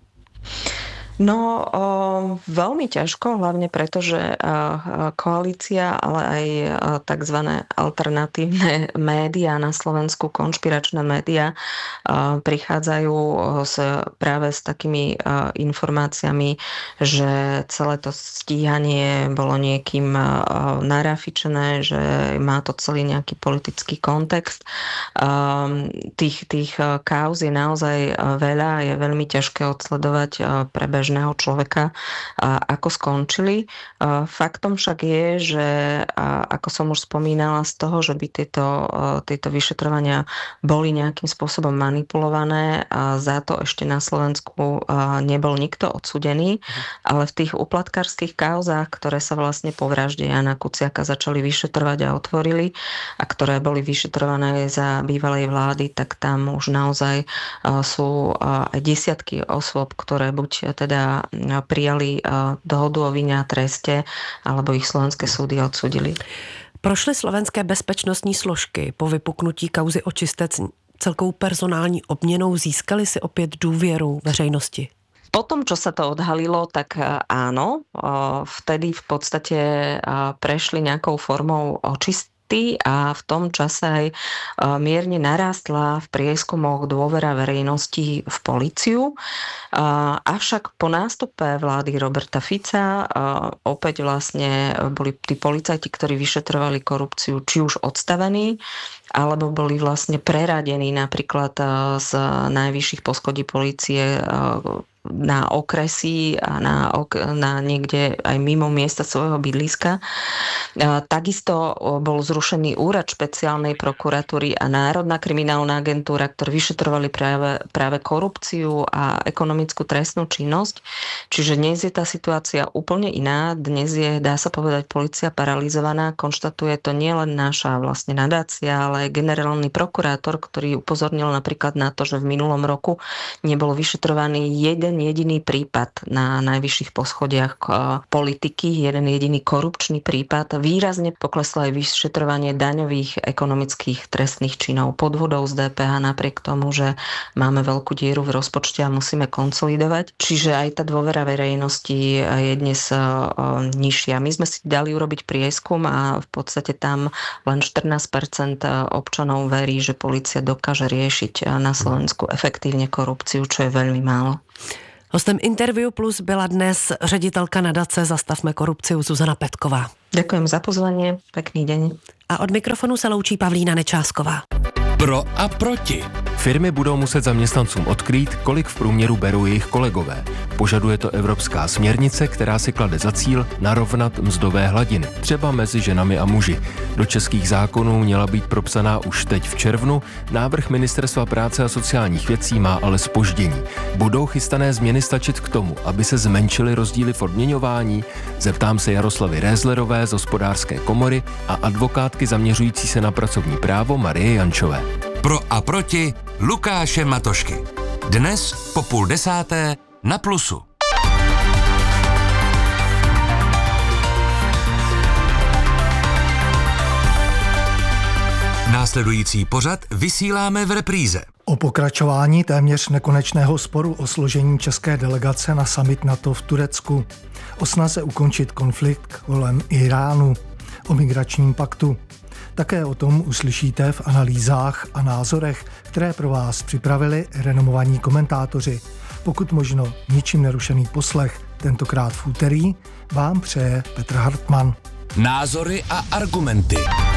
No, veľmi ťažko, hlavne preto, že koalícia, ale aj tzv. Alternatívne médiá na Slovensku, konšpiračné médiá, prichádzajú práve s takými informáciami, že celé to stíhanie bolo niekým narafičené, že má to celý nejaký politický kontext. Tých kauz je naozaj veľa, je veľmi ťažké odsledovať pre bežného človeka, ako skončili. Faktom však je, že ako som už spomínala, z toho, že by tieto vyšetrovania boli nejakým spôsobom manipulované, za to ešte na Slovensku nebol nikto odsúdený, ale v tých úplatkárskych kauzách, ktoré sa vlastne po vražde Jana Kuciaka začali vyšetrovať a otvorili a ktoré boli vyšetrované za bývalej vlády, tak tam už naozaj sú aj desiatky osôb, ktoré buď teda prijali dohodu o vine a treste, alebo ich slovenské súdy odsúdili. Prošly slovenské bezpečnostní složky po vypuknutí kauzy Očistec celkou personální obměnou, získali si opět důvěru veřejnosti? Po tom, čo sa to odhalilo, tak áno, vtedy v podstate prešli nejakou formou očistky a v tom čase aj mierne narástla v prieskumoch dôvera verejnosti v políciu. Avšak po nástupe vlády Roberta Fica opäť vlastne boli tí policajti, ktorí vyšetrovali korupciu, či už odstavení, alebo boli vlastne preradení napríklad z najvyšších poschodí polície na okresy a na niekde aj mimo miesta svojho bydliska. Takisto bol zrušený úrad špeciálnej prokuratúry a Národná kriminálna agentúra, ktoré vyšetrovali práve korupciu a ekonomickú trestnú činnosť. Čiže dnes je tá situácia úplne iná. Dnes je, dá sa povedať, polícia paralizovaná. Konštatuje to nielen naša vlastne nadácia, ale aj generálny prokurátor, ktorý upozornil napríklad na to, že v minulom roku nebol vyšetrovaný jeden jediný prípad na najvyšších poschodiach politiky, jeden jediný korupčný prípad. Výrazne pokleslo aj vyšetrovanie daňových ekonomických trestných činov, podvodov z DPH, napriek tomu, že máme veľkú dieru v rozpočte a musíme konsolidovať. Čiže aj tá dôvera verejnosti je dnes nižšia. My sme si dali urobiť prieskum a v podstate tam len 14% občanov verí, že polícia dokáže riešiť na Slovensku efektívne korupciu, čo je veľmi málo. Hostem Interview Plus byla dnes ředitelka nadace Zastavme korupci Zuzana Petková. Ďakujem za pozvanie, pekný deň. A od mikrofonu se loučí Pavlína Nečásková. Pro a proti. Firmy budou muset zaměstnancům odkrýt, kolik v průměru berou jejich kolegové. Požaduje to evropská směrnice, která si klade za cíl narovnat mzdové hladiny, třeba mezi ženami a muži. Do českých zákonů měla být propsaná už teď v červnu, návrh Ministerstva práce a sociálních věcí má ale zpoždění. Budou chystané změny stačit k tomu, aby se zmenšily rozdíly v odměňování? Zeptám se Jaroslavy Rézlerové z Hospodářské komory a advokátky zaměřující se na pracovní právo Marie Jančové. Pro a proti Lukáše Matošky. Dnes po 9:30 na Plusu. Následující pořad vysíláme v repríze. O pokračování téměř nekonečného sporu o složení české delegace na summit NATO v Turecku, o snaze ukončit konflikt kolem Iránu, o migračním paktu. Také o tom uslyšíte v analýzách a názorech, které pro vás připravili renomovaní komentátoři. Pokud možno ničím nerušený poslech, tentokrát v úterý, vám přeje Petr Hartmann. Názory a argumenty.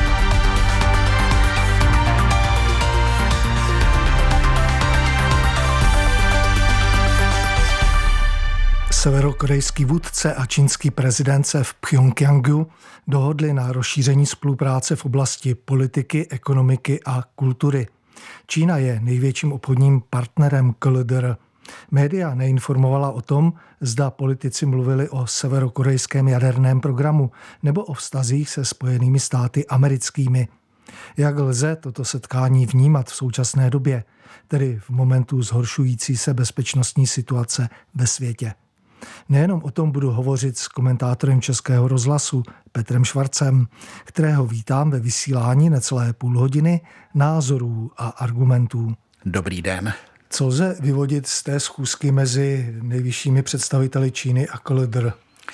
Severokorejský vůdce a čínský prezident se v Pchjongjangu dohodli na rozšíření spolupráce v oblasti politiky, ekonomiky a kultury. Čína je největším obchodním partnerem KLDR. Média neinformovala o tom, zda politici mluvili o severokorejském jaderném programu nebo o vztazích se Spojenými státy americkými. Jak lze toto setkání vnímat v současné době, tedy v momentu zhoršující se bezpečnostní situace ve světě? Nejenom o tom budu hovořit s komentátorem Českého rozhlasu Petrem Švarcem, kterého vítám ve vysílání necelé půl hodiny názorů a argumentů. Dobrý den. Co lze vyvodit z té schůzky mezi nejvyššími představiteli Číny a KLDR?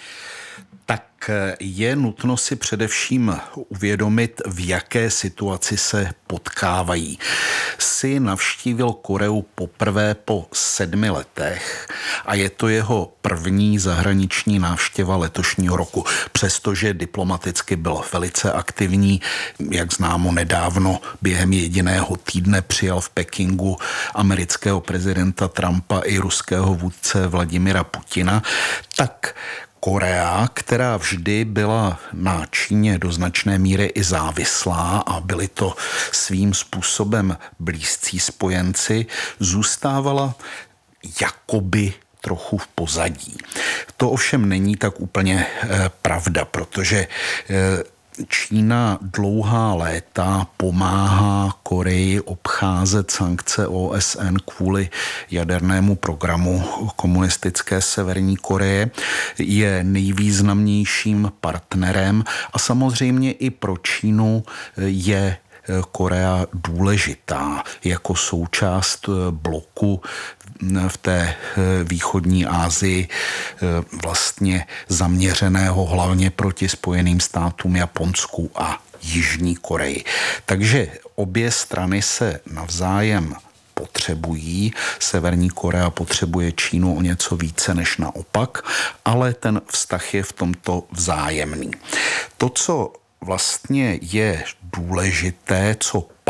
Tak je nutno si především uvědomit, v jaké situaci se potkávají. Xi navštívil Koreu poprvé po 7 letech a je to jeho první zahraniční návštěva letošního roku. Přestože diplomaticky byl velice aktivní, jak známo nedávno, během jediného týdne přijal v Pekingu amerického prezidenta Trumpa i ruského vůdce Vladimira Putina, tak Korea, která vždy byla na Číně do značné míry i závislá a byli to svým způsobem blízcí spojenci, zůstávala jakoby trochu v pozadí. To ovšem není tak úplně pravda, protože Čína dlouhá léta pomáhá Koreji obcházet sankce OSN kvůli jadernému programu komunistické Severní Koreje, je nejvýznamnějším partnerem a samozřejmě i pro Čínu je Korea důležitá jako součást bloku v té východní Asii vlastně zaměřeného hlavně proti Spojeným státům, Japonsku a Jižní Koreji. Takže obě strany se navzájem potřebují. Severní Korea potřebuje Čínu o něco více než naopak, ale ten vztah je v tomto vzájemný. To, co vlastně je důležité, co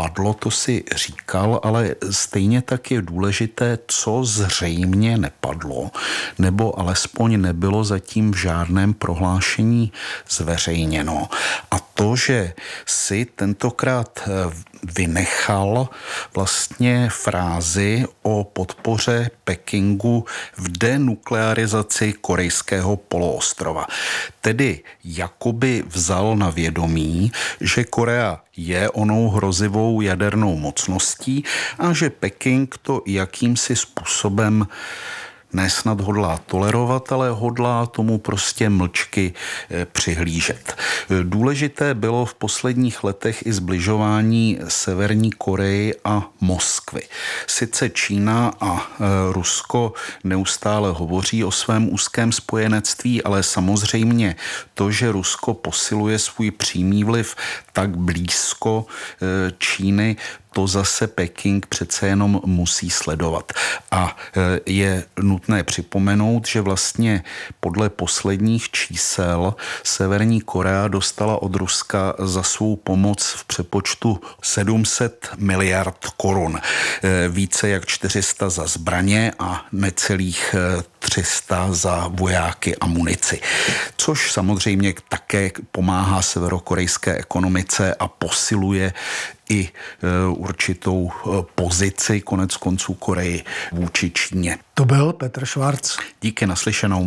padlo, to si říkal, ale stejně tak je důležité, co zřejmě nepadlo, nebo alespoň nebylo zatím v žádném prohlášení zveřejněno. A to, že si tentokrát vynechal vlastně frázi o podpoře Pekingu v denuklearizaci korejského poloostrova. Tedy jakoby vzal na vědomí, že Korea je onou hrozivou jadernou mocností a že Peking to jakýmsi způsobem nesnad hodlá tolerovat, ale hodlá tomu prostě mlčky přihlížet. Důležité bylo v posledních letech i zbližování Severní Koreji a Moskvy. Sice Čína a Rusko neustále hovoří o svém úzkém spojenectví, ale samozřejmě to, že Rusko posiluje svůj přímý vliv tak blízko Číny, to zase Peking přece jenom musí sledovat. A je nutné připomenout, že vlastně podle posledních čísel Severní Korea dostala od Ruska za svou pomoc v přepočtu 700 miliard korun. Více jak 400 za zbraně a necelých 300 za vojáky a munici. Což samozřejmě také pomáhá severokorejské ekonomice a posiluje i určitou pozici konec konců Koreji vůči Číně. To byl Petr Švarc. Díky, naslyšenou.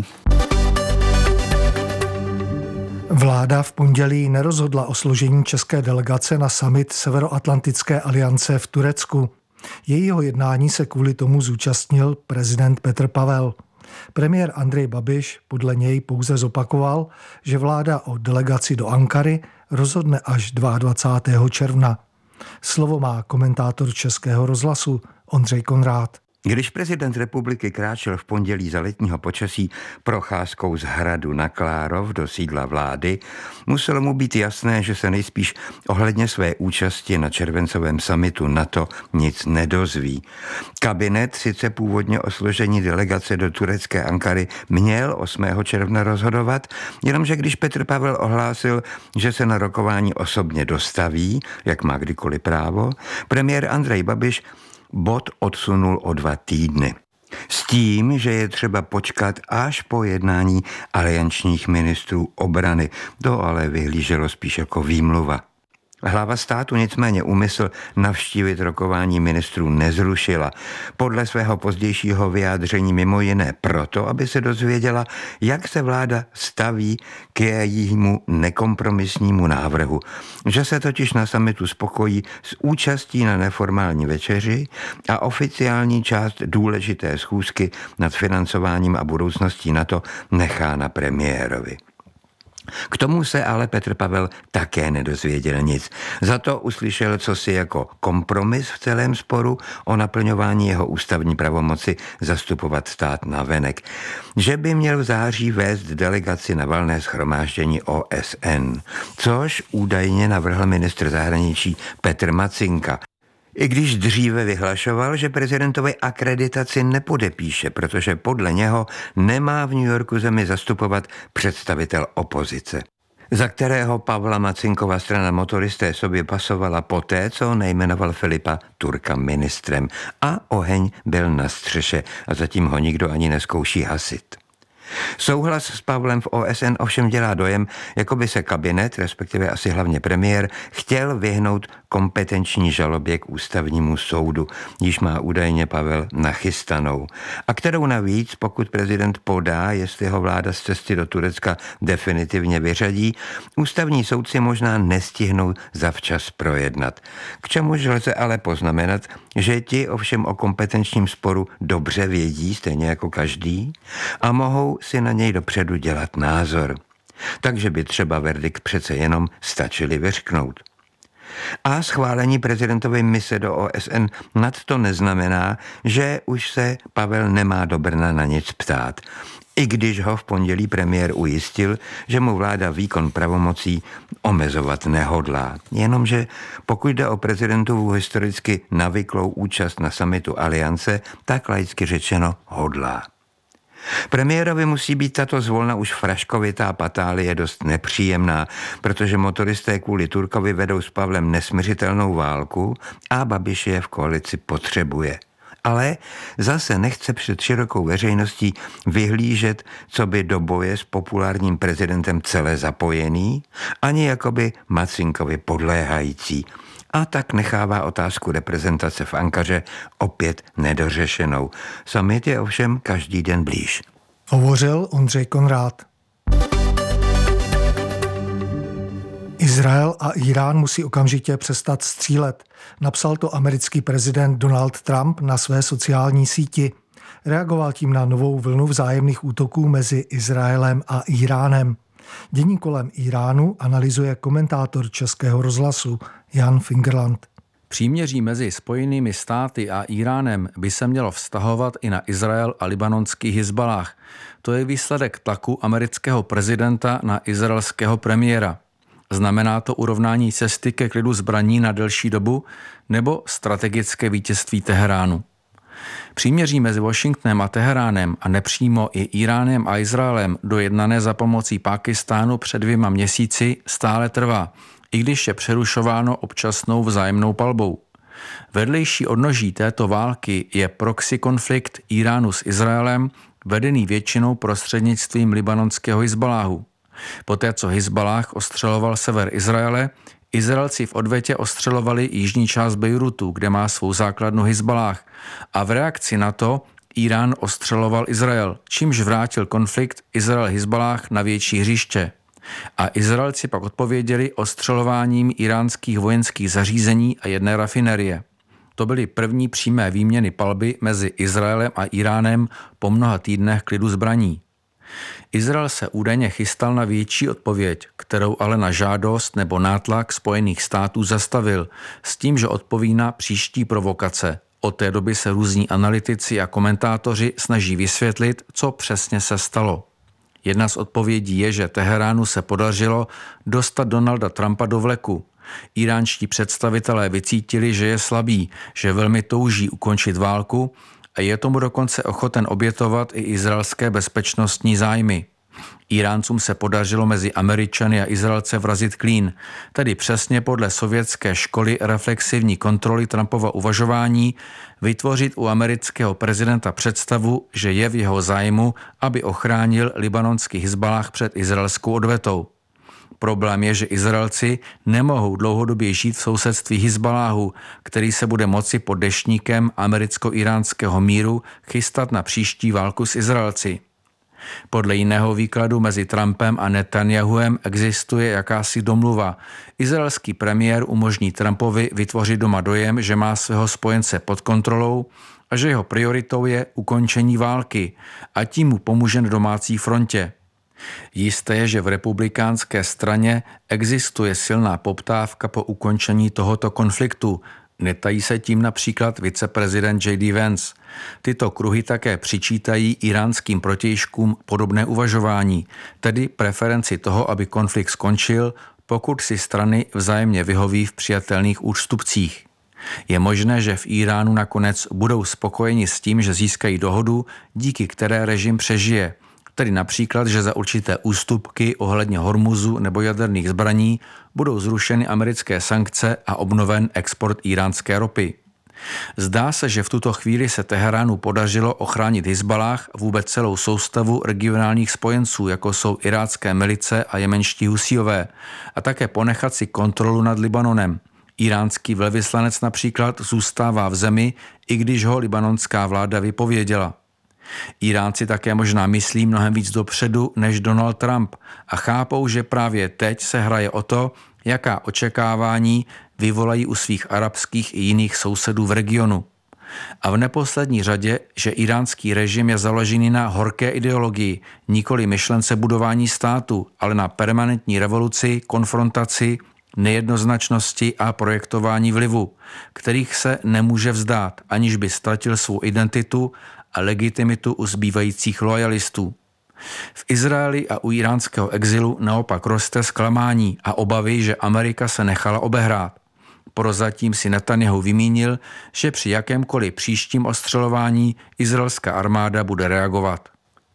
Vláda v pondělí nerozhodla o složení české delegace na summit Severoatlantické aliance v Turecku. Jejího jednání se kvůli tomu zúčastnil prezident Petr Pavel. Premiér Andrej Babiš podle něj pouze zopakoval, že vláda o delegaci do Ankary rozhodne až 22. června. Slovo má komentátor Českého rozhlasu Ondřej Konrád. Když prezident republiky kráčel v pondělí za letního počasí procházkou z hradu na Klárov do sídla vlády, muselo mu být jasné, že se nejspíš ohledně své účasti na červencovém summitu NATO nic nedozví. Kabinet sice původně o složení delegace do turecké Ankary měl 8. června rozhodovat, jenomže když Petr Pavel ohlásil, že se na rokování osobně dostaví, jak má kdykoliv právo, premiér Andrej Babiš bod odsunul o 2 týdny. S tím, že je třeba počkat až po jednání aliančních ministrů obrany. To ale vyhlíželo spíš jako výmluva. Hlava státu nicméně úmysl navštívit rokování ministrů nezrušila. Podle svého pozdějšího vyjádření mimo jiné proto, aby se dozvěděla, jak se vláda staví k jejímu nekompromisnímu návrhu. Že se totiž na summitu spokojí s účastí na neformální večeři a oficiální část důležité schůzky nad financováním a budoucností NATO nechá na premiérovi. K tomu se ale Petr Pavel také nedozvěděl nic. Za to uslyšel cosi jako kompromis v celém sporu o naplňování jeho ústavní pravomoci zastupovat stát navenek. Že by měl v září vést delegaci na valné shromáždění OSN, což údajně navrhl ministr zahraničí Petr Macinka. I když dříve vyhlašoval, že prezidentovi akreditaci nepodepíše, protože podle něho nemá v New Yorku zemi zastupovat představitel opozice, za kterého Pavla Macinkova strana Motoristé sobě pasovala poté, co nejmenoval Filipa Turka ministrem. A oheň byl na střeše a zatím ho nikdo ani nezkouší hasit. Souhlas s Pavlem v OSN ovšem dělá dojem, jako by se kabinet, respektive asi hlavně premiér, chtěl vyhnout kompetenční žalobě k ústavnímu soudu, již má údajně Pavel nachystanou. A kterou navíc, pokud prezident podá, jestli ho vláda z cesty do Turecka definitivně vyřadí, ústavní soudci možná nestihnou zavčas projednat. K čemuž lze ale poznamenat, že ti ovšem o kompetenčním sporu dobře vědí, stejně jako každý, a mohou si na něj dopředu dělat názor. Takže by třeba verdikt přece jenom stačili vyřknout. A schválení prezidentovy mise do OSN nad to neznamená, že už se Pavel nemá do Brna na nic ptát. I když ho v pondělí premiér ujistil, že mu vláda výkon pravomocí omezovat nehodlá. Jenomže pokud jde o prezidentovu historicky navyklou účast na summitu aliance, tak laicky řečeno hodlá. Premiérovi musí být tato zvolna už fraškovitá patálie dost nepříjemná, protože motoristé kvůli Turkovi vedou s Pavlem nesmiřitelnou válku a Babiš je v koalici potřebuje. Ale zase nechce před širokou veřejností vyhlížet, co by do boje s populárním prezidentem celé zapojený, ani jakoby Macinkovi podléhající. A tak nechává otázku reprezentace v Ankaře opět nedořešenou. Summit je ovšem každý den blíž. Hovořil Ondřej Konrád. Izrael a Irán musí okamžitě přestat střílet. Napsal to americký prezident Donald Trump na své sociální síti. Reagoval tím na novou vlnu vzájemných útoků mezi Izraelem a Iránem. Dění kolem Iránu analyzuje komentátor Českého rozhlasu Jan Fingerland. Příměří mezi Spojenými státy a Iránem by se mělo vztahovat i na Izrael a libanonský Hizballáh. To je výsledek tlaku amerického prezidenta na izraelského premiéra. Znamená to urovnání cesty ke klidu zbraní na delší dobu nebo strategické vítězství Teheránu? Příměří mezi Washingtonem a Teheránem a nepřímo i Iránem a Izraelem dojednané za pomocí Pákistánu před 2 měsíci stále trvá, i když je přerušováno občasnou vzájemnou palbou. Vedlejší odnoží této války je proxy konflikt Iránu s Izraelem, vedený většinou prostřednictvím libanonského Hizballáhu. Poté, co Hizballáh ostřeloval sever Izraele, Izraelci v odvetě ostřelovali jižní část Bejrutu, kde má svou základnu Hizballáh, a v reakci na to Irán ostřeloval Izrael, čímž vrátil konflikt Izrael-Hizballáh na větší hřiště. A Izraelci pak odpověděli ostřelováním iránských vojenských zařízení a jedné rafinerie. To byly první přímé výměny palby mezi Izraelem a Iránem po mnoha týdnech klidu zbraní. Izrael se údajně chystal na větší odpověď, kterou ale na žádost nebo nátlak Spojených států zastavil, s tím, že odpoví na příští provokace. Od té doby se různí analytici a komentátoři snaží vysvětlit, co přesně se stalo. Jedna z odpovědí je, že Teheránu se podařilo dostat Donalda Trumpa do vleku. Iránští představitelé vycítili, že je slabý, že velmi touží ukončit válku a je tomu dokonce ochoten obětovat i izraelské bezpečnostní zájmy. Iráncům se podařilo mezi Američany a Izraelce vrazit klín, tedy přesně podle sovětské školy reflexivní kontroly Trumpova uvažování vytvořit u amerického prezidenta představu, že je v jeho zájmu, aby ochránil libanonský Hizballáh před izraelskou odvetou. Problém je, že Izraelci nemohou dlouhodobě žít v sousedství Hizballáhu, který se bude moci pod deštníkem americko-iránského míru chystat na příští válku s Izraelci. Podle jiného výkladu mezi Trumpem a Netanjahuem existuje jakási domluva. Izraelský premiér umožní Trumpovi vytvořit doma dojem, že má svého spojence pod kontrolou a že jeho prioritou je ukončení války a tím mu pomůže na domácí frontě. Jisté je, že v republikánské straně existuje silná poptávka po ukončení tohoto konfliktu. Netají se tím například viceprezident J.D. Vance. Tyto kruhy také přičítají iránským protějškům podobné uvažování, tedy preferenci toho, aby konflikt skončil, pokud si strany vzájemně vyhoví v přijatelných ústupcích. Je možné, že v Iránu nakonec budou spokojeni s tím, že získají dohodu, díky které režim přežije, tedy například, že za určité ústupky ohledně Hormuzu nebo jaderných zbraní budou zrušeny americké sankce a obnoven export iránské ropy. Zdá se, že v tuto chvíli se Teheránu podařilo ochránit Hizballáh, vůbec celou soustavu regionálních spojenců, jako jsou irácké milice a jemenští Husíové, a také ponechat si kontrolu nad Libanonem. Iránský velvyslanec například zůstává v zemi, i když ho libanonská vláda vypověděla. Iránci také možná myslí mnohem víc dopředu než Donald Trump a chápou, že právě teď se hraje o to, jaká očekávání vyvolají u svých arabských i jiných sousedů v regionu. A v neposlední řadě, že iránský režim je založený na horké ideologii, nikoli myšlence budování státu, ale na permanentní revoluci, konfrontaci, nejednoznačnosti a projektování vlivu, kterých se nemůže vzdát, aniž by ztratil svou identitu a legitimitu u zbývajících lojalistů. V Izraeli a u iránského exilu naopak roste zklamání a obavy, že Amerika se nechala obehrát. Prozatím si Netanjahu vymínil, že při jakémkoliv příštím ostřelování izraelská armáda bude reagovat.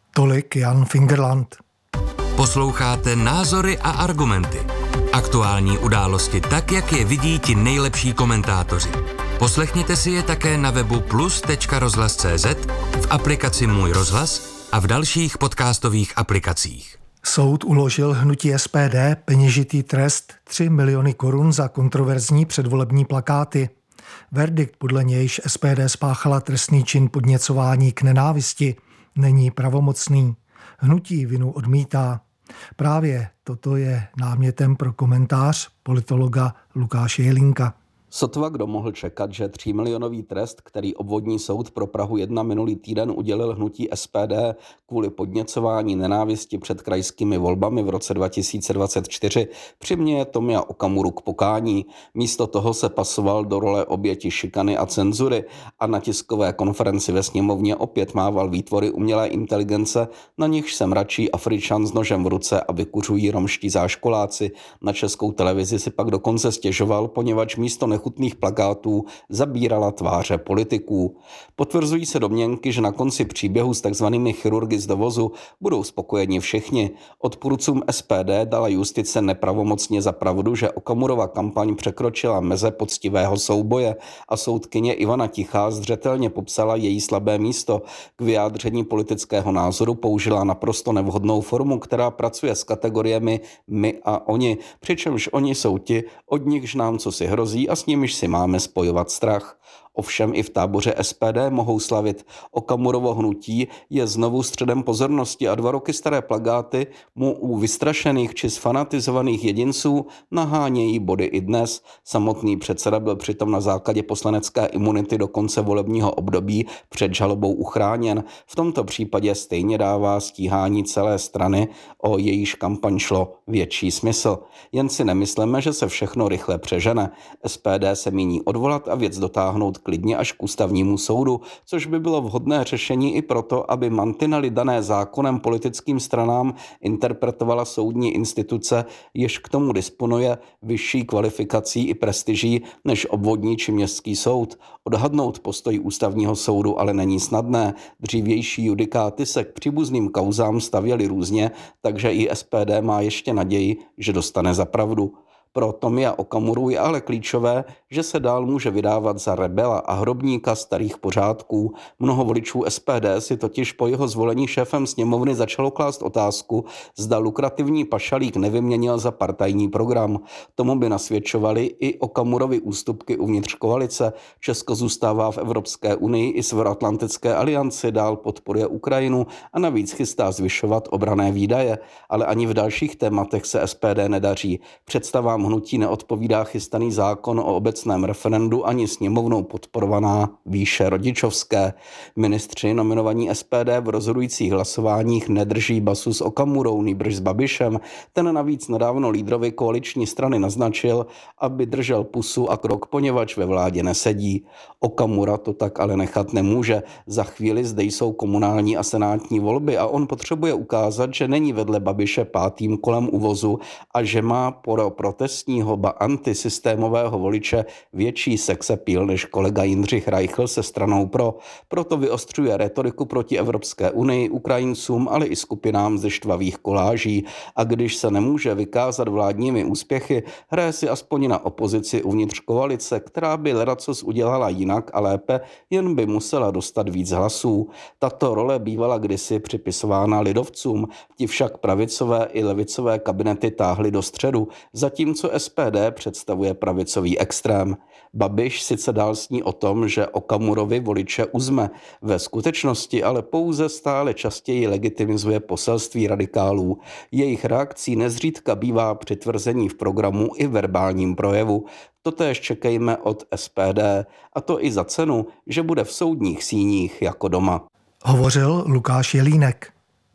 Tolik Jan Fingerland. Posloucháte Názory a argumenty. Aktuální události tak, jak je vidí ti nejlepší komentátoři. Poslechněte si je také na webu plus.rozhlas.cz, v aplikaci Můj rozhlas a v dalších podcastových aplikacích. Soud uložil hnutí SPD peněžitý trest 3 miliony korun za kontroverzní předvolební plakáty. Verdikt, podle nějž SPD spáchala trestný čin podněcování k nenávisti, není pravomocný. Hnutí vinu odmítá. Právě toto je námětem pro komentář politologa Lukáše Jelínka. Sotva kdo mohl čekat, že 3 milionový trest, který obvodní soud pro Prahu 1 minulý týden udělil hnutí SPD kvůli podněcování nenávisti před krajskými volbami v roce 2024, přiměje Tomia Okamuru k pokání. Místo toho se pasoval do role oběti šikany a cenzury a na tiskové konferenci ve sněmovně opět mával výtvory umělé inteligence, na nichž se mračí Afričan s nožem v ruce a vykuřují romští záškoláci. Na Českou televizi si pak dokonce stěžoval, poněvadž místo nechutných plakátů zabírala tváře politiků. Potvrzují se domněnky, že na konci příběhu s takzvanými chirurgy z dovozu budou spokojeni všichni. Odpůrcům SPD dala justice nepravomocně za pravdu, že Okamurova kampaň překročila meze poctivého souboje a soudkyně Ivana Tichá zřetelně popsala její slabé místo. K vyjádření politického názoru použila naprosto nevhodnou formu, která pracuje s kategoriemi my a oni, přičemž oni jsou ti, od nichž nám cosi hrozí a s nimiž si máme spojovat strach. Ovšem i v táboře SPD mohou slavit. Okamurovo hnutí je znovu středem pozornosti a 2 roky staré plakáty mu u vystrašených či sfanatizovaných jedinců nahánějí body i dnes. Samotný předseda byl přitom na základě poslanecké imunity do konce volebního období před žalobou uchráněn. V tomto případě stejně dává stíhání celé strany, o jejíž kampaň šlo, větší smysl. Jen si nemyslíme, že se všechno rychle přežene. SPD se míní odvolat a věc dotáhnout klidně až k ústavnímu soudu, což by bylo vhodné řešení i proto, aby mantinely dané zákonem politickým stranám interpretovala soudní instituce, jež k tomu disponuje vyšší kvalifikací i prestiží než obvodní či městský soud. Odhadnout postoj ústavního soudu ale není snadné. Dřívější judikáty se k příbuzným kauzám stavěly různě, takže i SPD má ještě naději, že dostane za pravdu. Pro Tomia Okamuru je ale klíčové, že se dál může vydávat za rebela a hrobníka starých pořádků. Mnoho voličů SPD si totiž po jeho zvolení šéfem sněmovny začalo klást otázku, zda lukrativní pašalík nevyměnil za partajní program. Tomu by nasvědčovaly i Okamurovy ústupky uvnitř koalice. Česko zůstává v Evropské unii i Severoatlantické alianci, dál podporuje Ukrajinu a navíc chystá zvyšovat obranné výdaje. Ale ani v dalších tématech se SPD nedaří. Představám hnutí neodpovídá chystaný zákon o obecném referendu ani sněmovnou podporovaná výše rodičovské. Ministři nominovaní SPD v rozhodujících hlasováních nedrží basu s Okamurou, nýbrž s Babišem. Ten navíc nedávno lídrovi koaliční strany naznačil, aby držel pusu a krok, poněvadž ve vládě nesedí. Okamura to tak ale nechat nemůže. Za chvíli zde jsou komunální a senátní volby a on potřebuje ukázat, že není vedle Babiše 5. kolem uvozu a že má pro protestního ba antisystémového voliče větší sexappeal než kolega Jindřich Reichl se stranou pro. Proto vyostřuje retoriku proti Evropské unii, Ukrajincům, ale i skupinám ze štvavých koláží. A když se nemůže vykázat vládními úspěchy, hraje si aspoň na opozici uvnitř koalice, která by ledacos udělala jinak a lépe, jen by musela dostat víc hlasů. Tato role bývala kdysi připisována lidovcům, ti však pravicové i levicové kabinety táhly do středu, zatímco SPD představuje pravicový extrém. Babiš sice dál sní o tom, že Okamurovi voliče uzme, ve skutečnosti ale pouze stále častěji legitimizuje poselství radikálů. Jejich reakcí nezřídka bývá přitvrzení v programu i verbálním projevu. Totéž čekejme od SPD, a to i za cenu, že bude v soudních síních jako doma. Hovořil Lukáš Jelínek.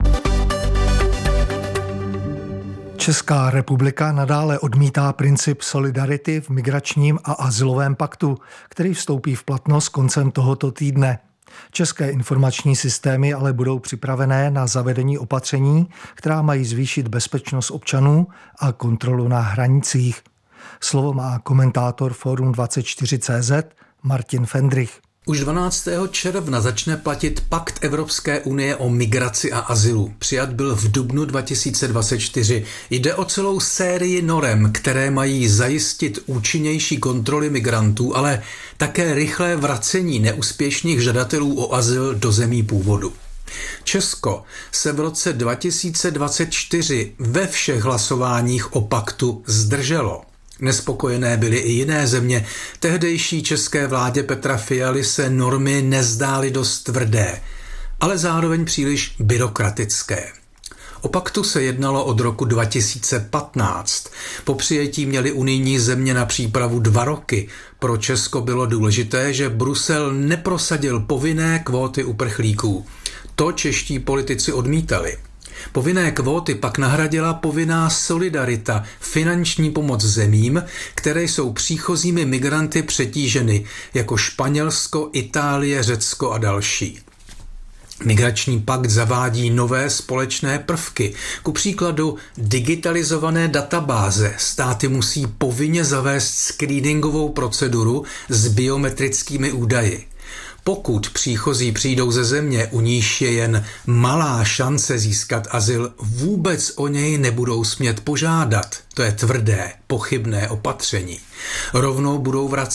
Česká republika nadále odmítá princip solidarity v migračním a azylovém paktu, který vstoupí v platnost koncem tohoto týdne. České informační systémy ale budou připravené na zavedení opatření, která mají zvýšit bezpečnost občanů a kontrolu na hranicích. Slovo má komentátor Forum 24CZ Martin Fendrich. Už 12. června začne platit Pakt Evropské unie o migraci a azylu. Přijat byl v dubnu 2024. Jde o celou sérii norem, které mají zajistit účinnější kontroly migrantů, ale také rychlé vracení neúspěšných žadatelů o azyl do zemí původu. Česko se v roce 2024 ve všech hlasováních o paktu zdrželo. Nespokojené byly i jiné země. Tehdejší české vládě Petra Fialy se normy nezdály dost tvrdé, ale zároveň příliš byrokratické. O paktu se jednalo od roku 2015. Po přijetí měly unijní země na přípravu 2 roky. Pro Česko bylo důležité, že Brusel neprosadil povinné kvóty uprchlíků. To čeští politici odmítali. Povinné kvóty pak nahradila povinná solidarita, finanční pomoc zemím, které jsou příchozími migranty přetíženy, jako Španělsko, Itálie, Řecko a další. Migrační pakt zavádí nové společné prvky, ku příkladu digitalizované databáze. Státy musí povinně zavést screeningovou proceduru s biometrickými údaji. Pokud příchozí přijdou ze země, u níž je jen malá šance získat azyl, vůbec o něj nebudou smět požádat. To je tvrdé, pochybné opatření. Rovnou budou vracet.